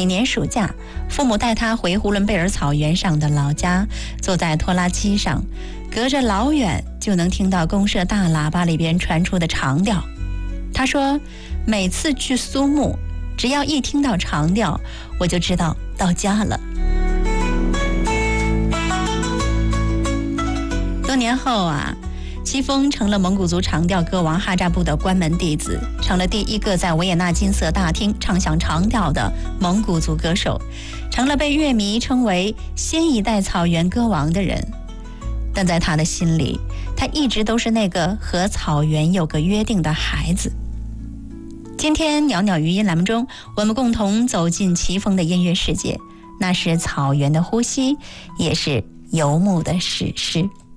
每年暑假，父母带他回呼伦贝尔草原上的老家，坐在拖拉机上，隔着老远就能听到公社大喇叭里边传出的长调。他说，每次去苏木，只要一听到长调，我就知道到家了。多年后啊，戚风成了蒙古族长调歌王哈扎布的关门弟子，成了第一个在维也纳金色大厅唱响长调的蒙古族歌手，成了被乐迷称为新一代草原歌王的人。但在他的心里，他一直都是那个和草原有个约定的孩子。今天袅袅余音栏目中，我们共同走进戚风的音乐世界，那是草原的呼吸，也是游牧的史诗。